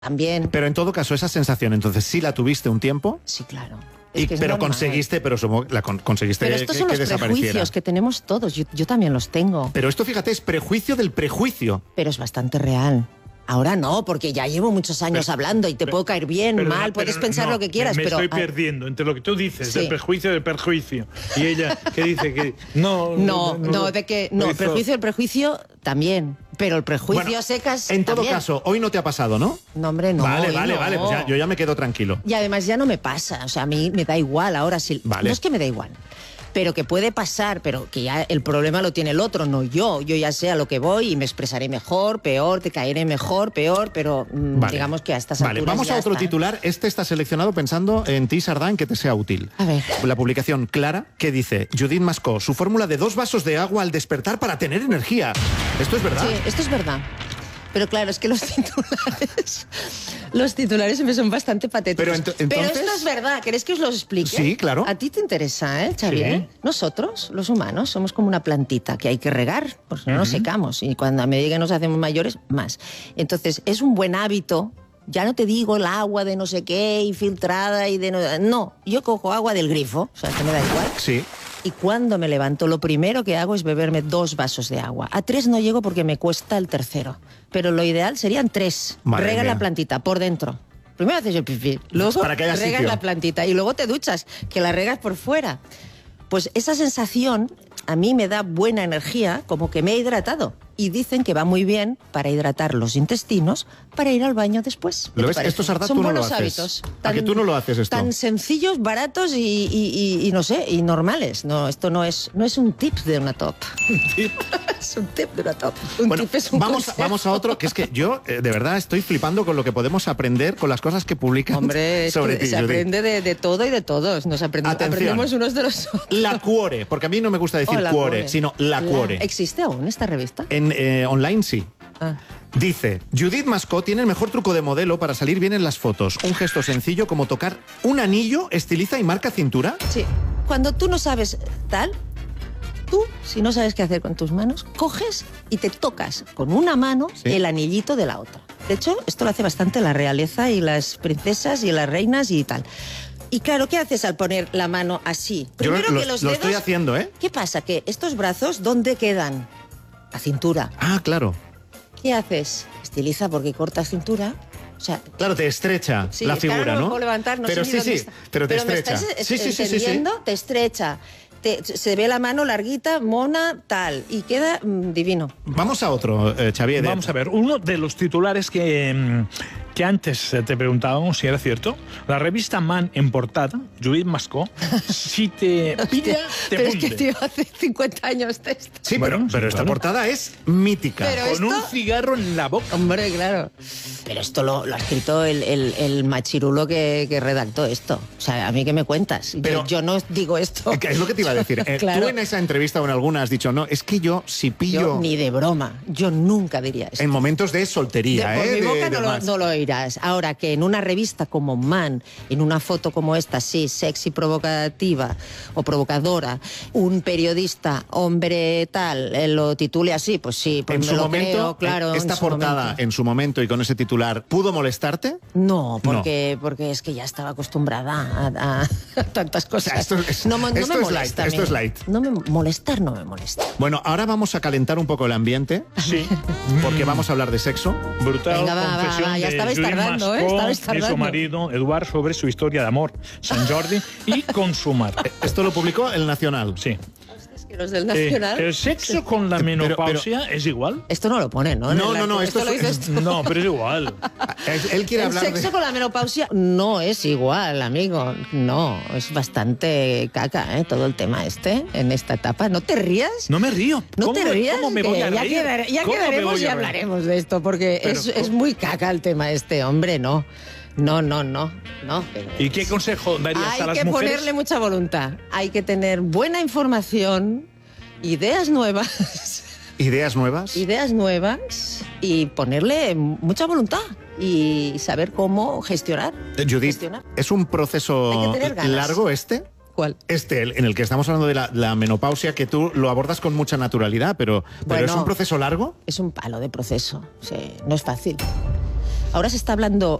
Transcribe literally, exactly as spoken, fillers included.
También. Pero en todo caso, esa sensación, entonces, ¿sí la tuviste un tiempo? Sí, claro. Y, es que es pero normal. conseguiste, pero supongo, la con, conseguiste pero que, estos que, son que los desapareciera. prejuicios que tenemos todos. Yo, yo también los tengo. Pero esto, fíjate, es prejuicio del prejuicio. Pero es bastante real. Ahora no, porque ya llevo muchos años pero, hablando y te pero, puedo caer bien, perdona, mal, puedes pero pensar no, lo que quieras, me, me pero... estoy perdiendo entre lo que tú dices, sí. del prejuicio del perjuicio. Y ella que dice que no... No, no, no de que... No, el prejuicio del prejuicio también, pero el prejuicio bueno, a secas en todo también. caso, hoy no te ha pasado, ¿no? No, hombre, no. Vale, vale, no. vale, pues ya, yo ya me quedo tranquilo. Y además ya no me pasa, o sea, a mí me da igual ahora sí. Vale. No es que me da igual, pero que puede pasar, pero que ya el problema lo tiene el otro, no yo. Yo ya sé a lo que voy y me expresaré mejor, peor, te caeré mejor, peor, pero mmm, vale. digamos que a estas Vale, alturas vamos ya a otro está. titular. Este está seleccionado pensando en ti, Sardán, que te sea útil. A ver. La publicación Clara, que dice Judith Mascó, su fórmula de dos vasos de agua al despertar para tener energía. ¿Esto es verdad? Sí, esto es verdad. Pero claro, es que los titulares... Los titulares me son bastante patéticos. Pero, ent Pero entonces... esto es verdad, ¿queréis que os lo explique? Sí, claro. A ti te interesa, ¿eh, Xavier? Sí. Nosotros, los humanos, somos como una plantita que hay que regar, pues no Uh-huh. nos secamos. Y cuando a medida que nos hacemos mayores, más. Entonces, es un buen hábito... Ya no te digo el agua de no sé qué, infiltrada y de... No, no, yo cojo agua del grifo, o sea, que me da igual. Sí. Y cuando me levanto, lo primero que hago es beberme dos vasos de agua. A tres no llego porque me cuesta el tercero. Pero lo ideal serían tres. Madre Rega mía. la plantita por dentro. Primero haces el pipí, luego Para que haya regas sitio. la plantita y luego te duchas, que la regas por fuera. Pues esa sensación a mí me da buena energía, como que me he hidratado. Y dicen que va muy bien para hidratar los intestinos, para ir al baño después. ¿Lo te ves? parece? Esto, Sardá, Son tú no lo buenos haces. hábitos. ¿A que tú no lo haces esto? Tan sencillos, baratos y, y, y, y no sé, y normales. No, esto no es, no es un tip de una top. Es un tip de una top. Un Bueno, tip es un vamos, consejo. vamos a otro, que es que yo, eh, de verdad, estoy flipando con lo que podemos aprender con las cosas que publican Hombre, es sobre que ti, se Judith. aprende de, de todo y de todos. Nos aprende- Atención. aprendemos unos de los otros. La Cuore, porque a mí no me gusta decir Oh, la Cuore, Cuore. sino La Cuore. ¿Existe aún esta revista? En eh, online sí. Ah. Dice, Judith Mascó tiene el mejor truco de modelo para salir bien en las fotos. Un gesto sencillo como tocar un anillo, estiliza y marca cintura. Sí. Cuando tú no sabes tal, tú, si no sabes qué hacer con tus manos, coges y te tocas con una mano Sí. el anillito de la otra. De hecho, esto lo hace bastante la realeza y las princesas y las reinas y tal. Y claro, ¿qué haces al poner la mano así? Yo Primero lo, que los lo dedos... estoy haciendo, ¿eh? ¿Qué pasa? Que estos brazos, ¿dónde quedan? La cintura. Ah, claro. ¿Qué haces? Estiliza porque cortas cintura. O sea, Claro, te estrecha sí, la es que ahora figura, no me ¿no? puedo levantar, no pero sé sí, ni dónde sí, está. pero te me estrecha. estás Sí, sí, sí, sí, sí. entendiendo, te estrecha. Te- se ve la mano larguita, mona, tal, y queda mm, divino. Vamos a otro, eh, Xavier. Vamos a ver, uno de los titulares que, mm, que antes eh, te preguntábamos si era cierto, la revista Man en portada, Judith Mascó, si te pilla, te Pero es funde. que, tío, hace cincuenta años de esto. Sí, Bueno, pero, sí, pero esta claro. portada es mítica. Pero Con un esto- cigarro en la boca. Hombre, claro. Pero esto lo, lo ha escrito el, el, el machirulo que, que redactó esto. O sea, ¿a mí qué me cuentas? Yo- Pero- yo, no digo esto. Es lo que te iba a decir. Eh, Claro. Tú en esa entrevista o en alguna has dicho, no, es que yo si pillo Yo ni de broma. Yo nunca diría esto. en momentos de soltería, De- por ¿eh? mi de- boca de no, lo, más. no lo oirás. Ahora que en una revista como Man, en una foto como esta, sí, sexy provocativa o provocadora, un periodista, hombre tal, eh, lo titule así, pues sí, pues En me su lo momento, creo, claro. eh, esta en su portada momento. en su momento y con ese titular, ¿pudo molestarte? No, porque, porque es que ya estaba acostumbrada a, a tantas cosas. esto es- no, me- no esto me es light, molesta. a esto mí. es light. No me molestar, no me molesta. Bueno, ahora vamos a calentar un poco el ambiente, Sí. porque vamos a hablar de sexo. Brutal Venga, va, va, confesión va, ya de estabais Judith tardando, ¿eh? Mascó Estabais y tardando. su marido, Eduard, sobre su historia de amor, Sant Jordi y consumar. Esto lo publicó El Nacional. Sí. Es que los del Eh, Nacional... ¿El sexo con la Pero- menopausia es igual? Esto no lo pone, ¿no? No, En no, no, esto lo es- dices tú. No, pero es igual. Él, él quiere El hablar sexo de... con la menopausia no es igual, amigo. No, es bastante caca, ¿eh? Todo el tema este, en esta etapa. ¿No te rías? No me río. No ¿Cómo te me- rías. ¿Cómo me que voy a ya reír? quedare- ya ¿Cómo me quedaremos voy y a reír? hablaremos de esto, porque Pero, es, es muy caca el tema este, hombre, no. No, no, no. no pero ¿Y qué consejo darías hay a las que mujeres? ponerle mucha voluntad. Hay que tener buena información, ideas nuevas, ¿Ideas nuevas? ideas nuevas y ponerle mucha voluntad y saber cómo gestionar. Eh, Judith, gestionar. ¿es un proceso Hay que tener ganas. largo este? ¿Cuál? Este, el- en el que estamos hablando de la, la menopausia, que tú lo abordas con mucha naturalidad, pero, pero Bueno. ¿es un proceso largo? Es un palo de proceso, sí, no es fácil. Ahora se está hablando